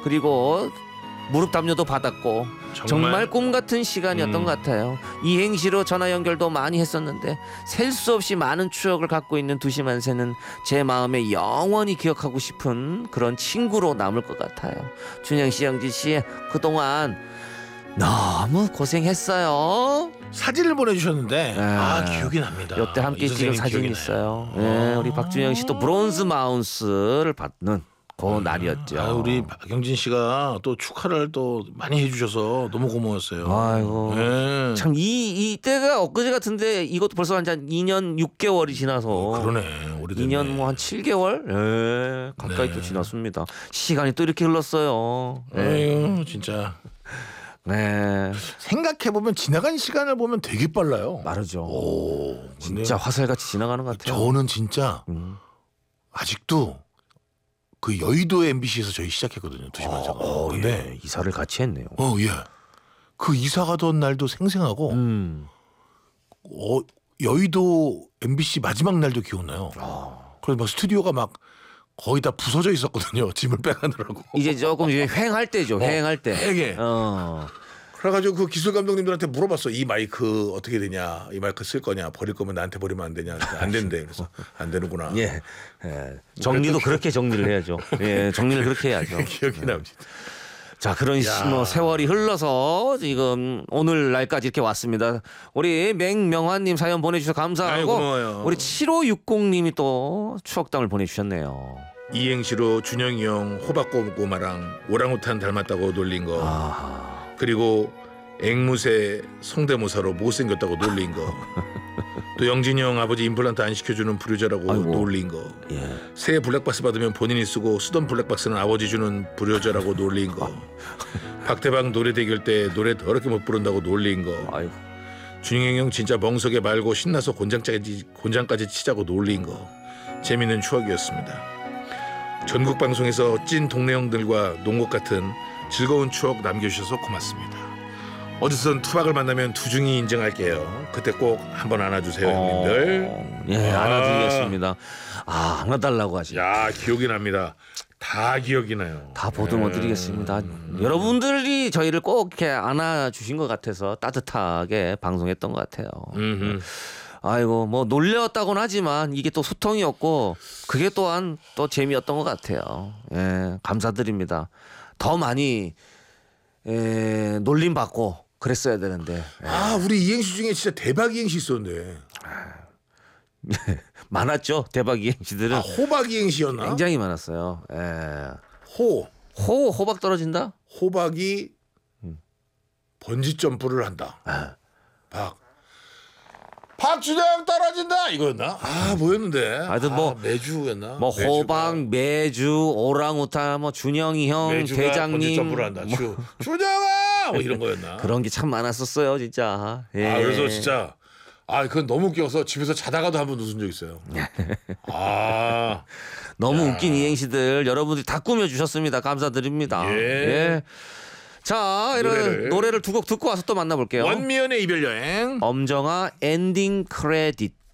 그리고 무릎 담요도 받았고 정말 꿈 같은 시간이었던 것 같아요. 이행시로 전화 연결도 많이 했었는데 셀 수 없이 많은 추억을 갖고 있는 두시만세는 제 마음에 영원히 기억하고 싶은 그런 친구로 남을 것 같아요. 준영 씨, 영진 씨, 그동안 너무 고생했어요. 사진을 보내주셨는데 기억이 납니다. 이때 함께 찍은 사진이 있어요. 네, 우리 박준영 씨도 브론즈 마운스를 받는 그 날이었죠. 우리 박영진 씨가 또 축하를 또 많이 해주셔서 너무 고마웠어요. 아이고 네. 참 이때가 엊그제 같은데 이것도 벌써 한 2년 6개월이 지나서 그러네. 오래됐네. 2년 뭐 한 7개월 가까이 또 지났습니다. 시간이 또 이렇게 흘렀어요. 아유 진짜. 네, 생각해 보면 지나간 시간을 보면 되게 빨라요. 빠르죠. 근데 진짜 화살같이 지나가는 것 같아요. 저는 진짜 아직도 그 여의도 MBC에서 저희 시작했거든요. 두시만세가. 근데 예, 이사를 같이 했네요. 예. 그 이사 가던 날도 생생하고 여의도 MBC 마지막 날도 기억나요. 그래서 막 스튜디오가 막 거의 다 부서져 있었거든요. 짐을 빼가느라고. 이제 조금 이제 횡할 때죠. 횡할 때. 되게. 그래가지고 그 기술 감독님들한테 물어봤어. 이 마이크 어떻게 되냐? 이 마이크 쓸 거냐? 버릴 거면 나한테 버리면 안 되냐? 안 된대. 그래서 안 되는구나. 예. 정리도 그렇게 정리를 해야죠. 예, 정리를 그렇게 해야죠. 기억이 납니다. 자, 그런 뭐 세월이 흘러서 지금 오늘 날까지 이렇게 왔습니다. 우리 맹명환님 사연 보내주셔서 감사하고 고마워요. 우리 7560님이 또 추억담을 보내주셨네요. 이행시로 준영이 형 호박꼬마랑 오랑우탄 닮았다고 놀린 거. 그리고 앵무새 성대모사로 못생겼다고 놀린 거. 또 영진이 형 아버지 임플란트 안 시켜주는 불효자라고 놀린 거. 새 블랙박스 받으면 본인이 쓰던 블랙박스는 아버지 주는 불효자라고 놀린 거. 박태방 노래 대결 때 노래 더럽게 못 부른다고 놀린 거. 준영이 형 진짜 멍석에 말고 신나서 곤장까지 치자고 놀린 거. 재밌는 추억이었습니다. 전국 방송에서 찐 동네 형들과 논 것 같은 즐거운 추억 남겨주셔서 고맙습니다. 어디선 투박을 만나면 두중이 인증할게요. 그때 꼭 한번 안아주세요, 형님들. 예, 안아드리겠습니다. 안아달라고 하시죠. 야, 기억이 납니다. 다 기억이 나요. 다 보듬어드리겠습니다. 여러분들이 저희를 꼭 이렇게 안아주신 것 같아서 따뜻하게 방송했던 것 같아요. 아이고 뭐 놀렸다고는 하지만 이게 또 소통이었고 그게 또한 또 재미였던 것 같아요. 예, 감사드립니다. 더 많이 놀림 받고 그랬어야 되는데. 우리 이행시 중에 진짜 대박 이행시 있었는데. 많았죠. 대박 이행시들은. 호박 이행시였나? 굉장히 많았어요. 예. 호박 떨어진다? 호박이 번지 점프를 한다. 박준영 떨어진다 이거였나? 뭐였는데? 하여튼 매주였나? 뭐 호박, 매주, 오랑우탄, 뭐 준영이 형, 대장님. 번지 점프를 한다. 준영아! 뭐 이런 거였나? 그런 게 참 많았었어요, 진짜. 예. 그래서 진짜 그건 너무 웃겨서 집에서 자다가도 한번 웃은 적 있어요. 너무 웃긴 이행시들 여러분들이 다 꾸며주셨습니다. 감사드립니다. 예. 자, 이런 노래를 두 곡 듣고 와서 또 만나볼게요. 원미연의 이별 여행. 엄정아 엔딩 크레딧.